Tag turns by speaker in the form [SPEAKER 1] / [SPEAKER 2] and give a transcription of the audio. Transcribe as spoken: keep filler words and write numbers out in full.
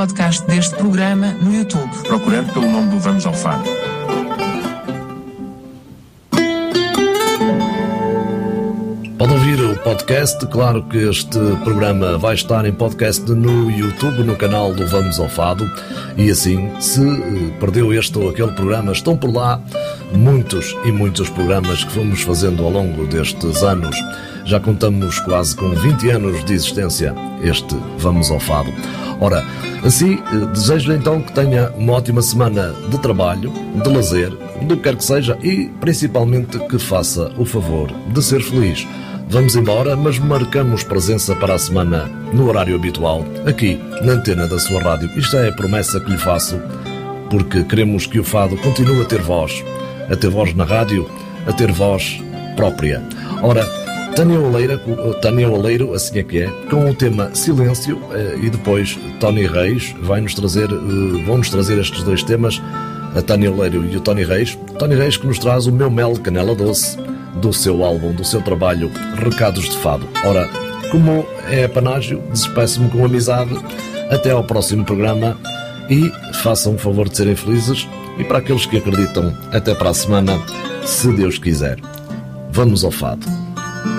[SPEAKER 1] podcast deste programa no YouTube.
[SPEAKER 2] Procurando pelo nome do Vamos ao Fado.
[SPEAKER 3] Pode ouvir o podcast, claro que este programa vai estar em podcast no YouTube, no canal do Vamos ao Fado, e assim, se perdeu este ou aquele programa, estão por lá muitos e muitos programas que fomos fazendo ao longo destes anos. Já contamos quase com vinte anos de existência este Vamos ao Fado. Ora, assim, desejo então que tenha uma ótima semana de trabalho, de lazer, do que quer que seja, e principalmente que faça o favor de ser feliz. Vamos embora, mas marcamos presença para a semana no horário habitual, aqui na antena da sua rádio. Isto é a promessa que lhe faço, porque queremos que o fado continue a ter voz, a ter voz na rádio, a ter voz própria. Ora, Tânia Oleiro, Tânia Oleiro, assim é que é, com o tema Silêncio, e depois Tony Reis vai-nos trazer, vão-nos trazer estes dois temas, a Tânia Oleiro e o Tony Reis. Tony Reis que nos traz o Meu Mel Canela Doce, do seu álbum, do seu trabalho Recados de Fado. Ora, como é panágio, despeço-me com amizade, até ao próximo programa e façam o favor de serem felizes, e para aqueles que acreditam, até para a semana, se Deus quiser. Vamos ao fado.